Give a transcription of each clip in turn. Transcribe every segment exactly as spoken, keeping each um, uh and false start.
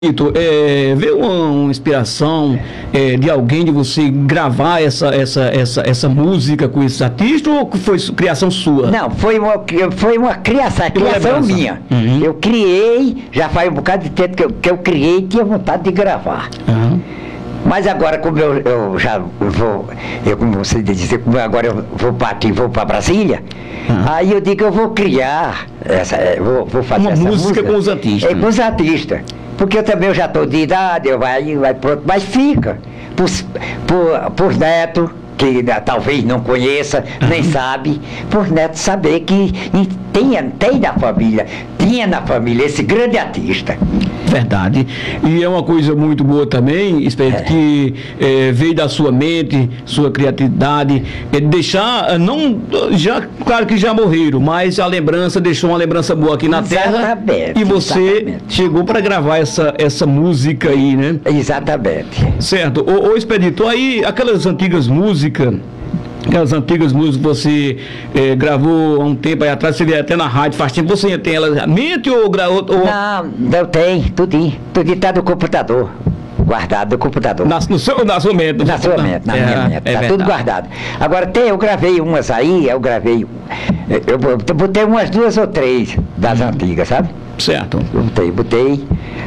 É, veio uma, uma inspiração é, de alguém de você gravar essa, essa, essa, essa música com esses artistas ou foi criação sua? Não, foi uma, foi uma criação, criação minha. Uhum. Eu criei, já faz um bocado de tempo que eu, que eu criei e tinha vontade de gravar. Uhum. Mas agora, como eu, eu já vou, eu, como você dizer, como agora eu vou partir, vou para Brasília, uhum. aí eu digo eu vou criar, essa, vou, vou fazer uma essa música, música com os artistas. É, com os artistas. Porque eu também eu já estou de idade, eu vai, vai pronto, mas fica. Por, por, por neto, que talvez não conheça, uhum. nem sabe, por neto saber que tem, tem na família, tinha na família esse grande artista. Verdade. E é uma coisa muito boa também, Expedito, é. que é, veio da sua mente, sua criatividade, é, deixar, não, já, claro que já morreram, mas a lembrança, deixou uma lembrança boa aqui na exatamente, terra. E você exatamente. chegou para gravar essa, essa música aí, né? Exatamente. Certo. Ô, ô Expedito, aí aquelas antigas músicas, aquelas antigas músicas que você eh, gravou há um tempo aí atrás, você veio até na rádio, faz tempo, você tem elas à mente ou gravou? Ou... Não, eu tenho, tudinho, tudinho tá do computador, guardado do computador. Na, no seu, na sua mente? Na sua mente, na é, minha mente, é tá tudo guardado. Agora tem, eu gravei umas aí, eu gravei, eu, eu botei umas duas ou três das hum. antigas, sabe? Certo. Eu botei, botei,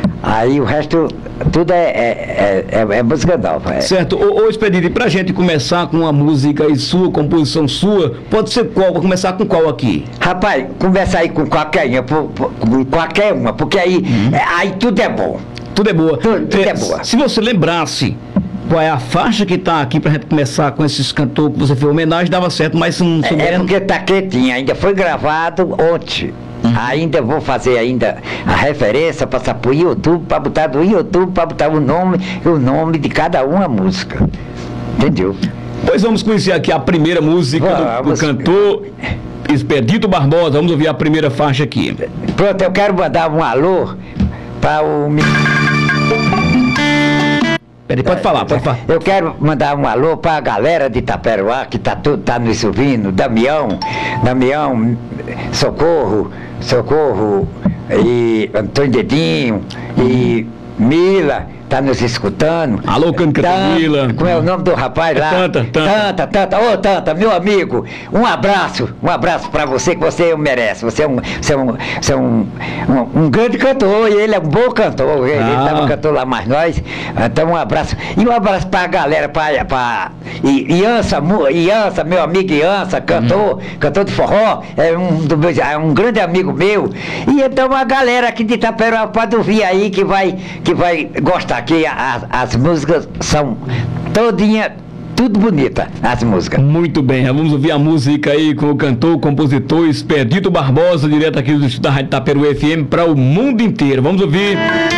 aí o resto... Tudo é, é, é, é música nova. É. Certo. Ô, ô Expedito, e pra gente começar com uma música aí sua, composição sua, pode ser qual? Vou começar com qual aqui? Rapaz, começa aí com qualquer uma, com qualquer uma, porque aí, uhum. é, aí tudo é bom. Tudo é boa. Tudo, tudo é, é boa. Se você lembrasse qual é a faixa que tá aqui pra gente começar com esses cantores que você fez homenagem, dava certo, mas não souber... É, é porque tá quietinho, ainda foi gravado ontem. Uhum. Ainda vou fazer ainda a referência, passar pro YouTube, para botar do YouTube, para botar o nome, o nome de cada uma música. Entendeu? Pois vamos conhecer aqui a primeira música vamos. do, do cantor Expedito Barbosa. Vamos ouvir a primeira faixa aqui. Pronto, eu quero mandar um alô para o... Peraí, pode falar, pode falar. Eu quero mandar um alô para a galera de Itaperuá, que tá, tudo, tá nos ouvindo, Damião, Damião, Socorro, Socorro, e Antônio Dedinho, e Mila, tá nos escutando. Alô, Cândica Camila. Como é o nome do rapaz lá? É Tanta, Tanta. Tanta, Tanta. Ô, Tanta, meu amigo, um abraço, um abraço pra você, que você merece. Você é um, você é um, você é um, um, um grande cantor, e ele é um bom cantor. Ele ah. tava cantor lá mais nós. Então, um abraço. E um abraço pra galera, pra, pra Iança, Iança, meu amigo Iança, cantor, hum. cantor de forró, é um, do meu, é um grande amigo meu. E então, a galera aqui de Itaperuá pode ouvir aí, que vai, que vai gostar. Que as, as músicas são todinha, tudo bonita, as músicas. Muito bem, vamos ouvir a música aí com o cantor, compositor Expedito Barbosa, direto aqui do estúdio da Rádio Itaperuá F M para o mundo inteiro. Vamos ouvir.